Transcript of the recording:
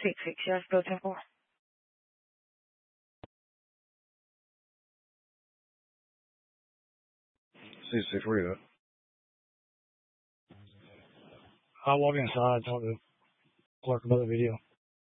Six, yes, go Temple. C6, where you at? I'll walk inside, talk to Clark about the video.